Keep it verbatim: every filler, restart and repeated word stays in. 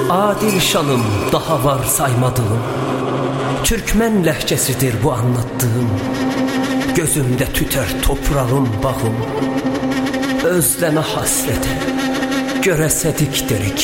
adil şanım daha var saymadığım. Türkmen lehçesidir bu anlattığım. Gözümde tüter toprağım bağım. Özleme hasrete, göresedikdirik